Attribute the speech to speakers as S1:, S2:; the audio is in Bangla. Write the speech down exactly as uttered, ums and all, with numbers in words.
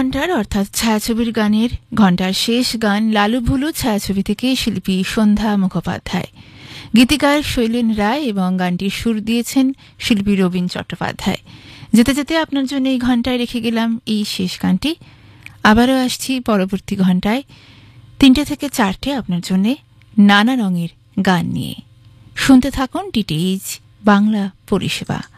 S1: ঘণ্টার অর্থাৎ ছায়াছবির গানের ঘণ্টার শেষ গান লালু ভুলু ছায়াছবি থেকে শিল্পী সন্ধ্যা মুখোপাধ্যায়, গীতিকার শৈলেন রায় এবং গানটির সুর দিয়েছেন শিল্পী রবীন চট্টোপাধ্যায়। যেতে যেতে আপনার জন্য এই ঘণ্টায় রেখে গেলাম এই শেষ গানটি। আবারও আসছি পরবর্তী ঘণ্টায় তিনটে থেকে চারটে আপনার জন্য নানা রঙের গান নিয়ে। শুনতে থাকুন ডিটিএইচ বাংলা পরিষেবা।